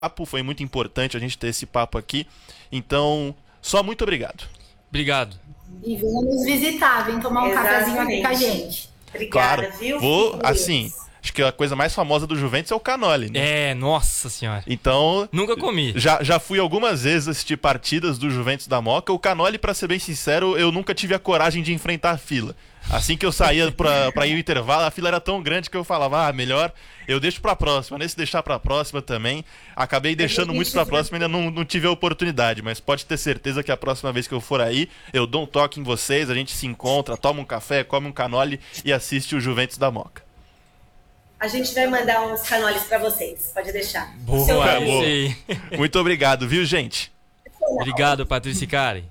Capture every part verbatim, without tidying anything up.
papo, foi muito importante a gente ter esse papo aqui. Então, só muito obrigado. Obrigado. E venha nos visitar, vem tomar um Exatamente. cafezinho aqui com a gente. Obrigada, Claro, viu? vou, Fiquem assim, Deus. acho que a coisa mais famosa do Juventus é o cannoli, né? É, nossa senhora. Então, Nunca comi. já, já fui algumas vezes assistir partidas do Juventus da Moca. O cannoli, pra ser bem sincero, eu nunca tive a coragem de enfrentar a fila. Assim que eu saía pra, pra ir ao intervalo, a fila era tão grande que eu falava, ah, melhor eu deixo pra próxima. Nesse deixar pra próxima também, acabei deixando muito pra próxima, ainda não, não tive a oportunidade, mas pode ter certeza que a próxima vez que eu for aí, eu dou um toque em vocês, a gente se encontra, toma um café, come um cannoli e assiste o Juventus da Moca. A gente vai mandar uns canoles pra vocês, pode deixar. Boa, Seu é nome. boa. sim. Muito obrigado, viu, gente? Obrigado, Patrícia Cari.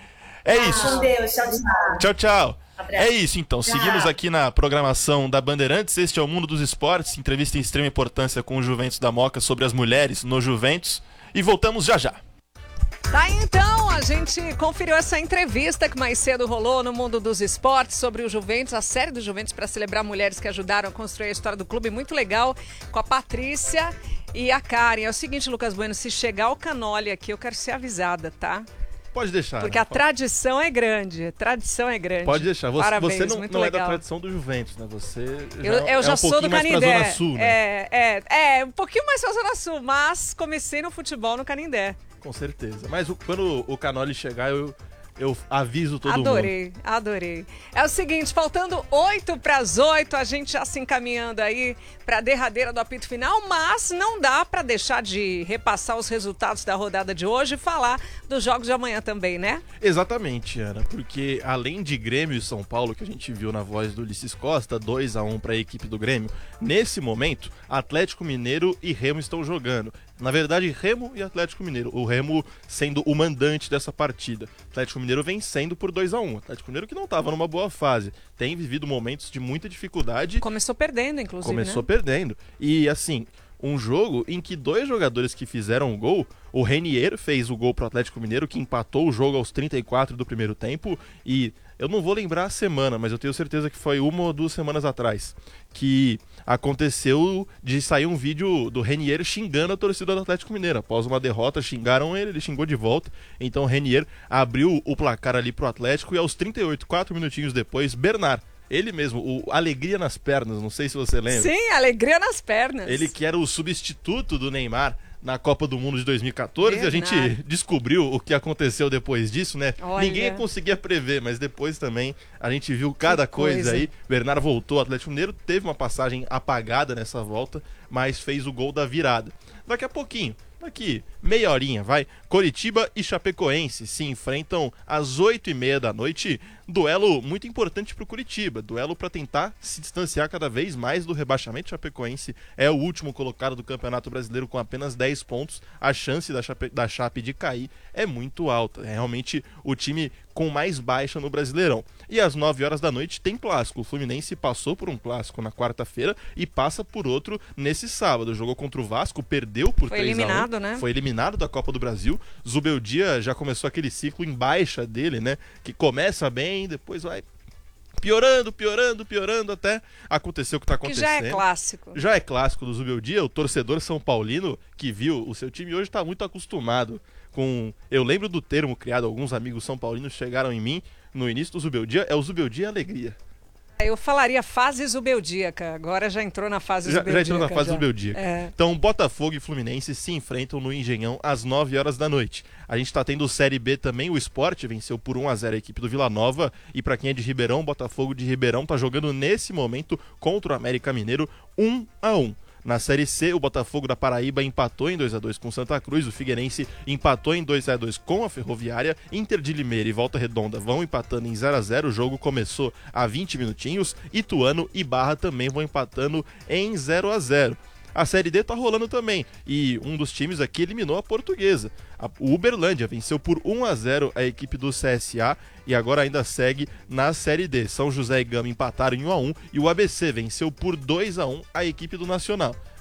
É isso. Com Deus, tchau, tchau. Tchau, tchau. Abraço. É isso, então. Tchau. Seguimos aqui na programação da Bandeirantes. Este é o Mundo dos Esportes, entrevista em extrema importância com o Juventus da Moca sobre as mulheres no Juventus. E voltamos já já. Tá, então, a gente conferiu essa entrevista que mais cedo rolou no Mundo dos Esportes sobre o Juventus, a série do Juventus para celebrar mulheres que ajudaram a construir a história do clube, muito legal, com a Patrícia e a Karen. É o seguinte, Lucas Bueno, se chegar o cannoli aqui, eu quero ser avisada, tá? Pode deixar. Porque né? a tradição é grande, a tradição é grande. Pode deixar. Você, Parabéns, você não, muito não é legal. da tradição do Juventus, né? Você já, Eu, eu é já um sou do pouquinho mais pra Canindé. Zona Sul, né? É, é, é, um pouquinho mais pra Zona Sul, mas comecei no futebol no Canindé. Com certeza. Mas o- quando o cannoli chegar, eu, eu aviso todo mundo. Adorei, adorei. É o seguinte, faltando oito para as oito, a gente já se encaminhando aí para a derradeira do apito final, mas não dá para deixar de repassar os resultados da rodada de hoje e falar dos jogos de amanhã também, né? Exatamente, Ana, porque além de Grêmio e São Paulo, que a gente viu na voz do Ulisses Costa, dois a um para a equipe do Grêmio, nesse momento, Atlético Mineiro e Remo estão jogando. Na verdade, Remo e Atlético Mineiro. O Remo sendo o mandante dessa partida. Atlético Mineiro vencendo por dois a um. Atlético Mineiro que não estava numa boa fase. Tem vivido momentos de muita dificuldade. Começou perdendo, inclusive, Começou né? perdendo. E assim, um jogo em que dois jogadores que fizeram o gol, o Renier fez o gol pro Atlético Mineiro, que empatou o jogo aos trinta e quatro do primeiro tempo, e eu não vou lembrar a semana, mas eu tenho certeza que foi uma ou duas semanas atrás, que aconteceu de sair um vídeo do Renier xingando a torcida do Atlético Mineiro. Após uma derrota, xingaram ele, ele xingou de volta, então o Renier abriu o placar ali pro Atlético, e aos trinta e oito, quatro minutinhos depois, Bernard, ele mesmo, o Alegria nas Pernas, não sei se você lembra. Sim, alegria nas pernas. Ele que era o substituto do Neymar na Copa do Mundo de dois mil e catorze, e a gente Verdade. descobriu o que aconteceu depois disso, né? Olha. Ninguém conseguia prever, mas depois também a gente viu cada Que coisa. coisa. Aí. Bernardo voltou, o Atlético Mineiro teve uma passagem apagada nessa volta, mas fez o gol da virada. Daqui a pouquinho, daqui meia horinha, vai, Coritiba e Chapecoense se enfrentam às oito e meia da noite. Duelo muito importante para o Coritiba, duelo para tentar se distanciar cada vez mais do rebaixamento. Chapecoense é o último colocado do Campeonato Brasileiro com apenas dez pontos. A chance da Chape, da Chape de cair é muito alta, é realmente o time com mais baixa no Brasileirão. E às nove horas da noite tem clássico. O Fluminense passou por um clássico na quarta-feira e passa por outro nesse sábado. Jogou contra o Vasco, perdeu por Foi três a um. eliminado, né? Foi eliminado da Copa do Brasil. Zubeldia já começou aquele ciclo em baixa dele, né? Que começa bem, depois vai piorando, piorando, piorando, até acontecer o que tá Que acontecendo. já é clássico. Já é clássico do Zubeldia. O torcedor são paulino que viu o seu time hoje tá muito acostumado com... Eu lembro do termo criado, alguns amigos são paulinos chegaram em mim no início do Zubeldia, é o Zubeldia Alegria. Eu falaria fase zubeldíaca, agora já entrou na fase Já, zubeldíaca. já entrou na fase já. Zubeldia. É. Então, Botafogo e Fluminense se enfrentam no Engenhão às nove horas da noite. A gente tá tendo Série B também, o Sport venceu por um a zero a equipe do Vila Nova, e pra quem é de Ribeirão, o Botafogo de Ribeirão tá jogando nesse momento contra o América Mineiro um a um. Na Série C, o Botafogo da Paraíba empatou em dois a dois com Santa Cruz, o Figueirense empatou em dois a dois com a Ferroviária, Inter de Limeira e Volta Redonda vão empatando em zero a zero, o jogo começou há vinte minutinhos, Ituano e Barra também vão empatando em zero a zero. A Série D tá rolando também, e um dos times aqui eliminou a Portuguesa. A- O Uberlândia venceu por um a zero a equipe do C S A e agora ainda segue na Série D. São José e Gama empataram em um a um e o A B C venceu por dois a um a equipe do Nacional.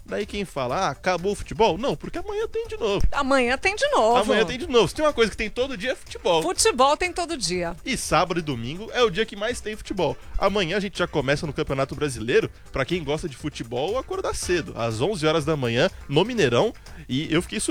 Daí quem fala, ah, acabou o futebol? Não, porque amanhã tem de novo. Amanhã tem de novo. Amanhã tem de novo. Se tem uma coisa que tem todo dia é futebol. Futebol tem todo dia. E sábado e domingo é o dia que mais tem futebol. Amanhã a gente já começa no Campeonato Brasileiro. Pra quem gosta de futebol, acordar cedo, às onze horas da manhã, no Mineirão. E eu fiquei